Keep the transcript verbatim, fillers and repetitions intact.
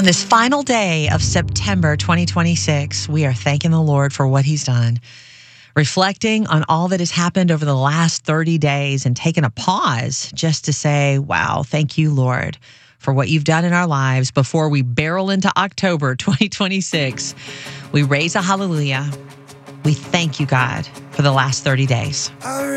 On this final day of September twenty twenty-six, we are thanking the Lord for what he's done, reflecting on all that has happened over the last thirty days and taking a pause just to say, wow, thank you, Lord, for what you've done in our lives. Before we barrel into October twenty twenty-six, we raise a hallelujah. We thank you, God, for the last thirty days.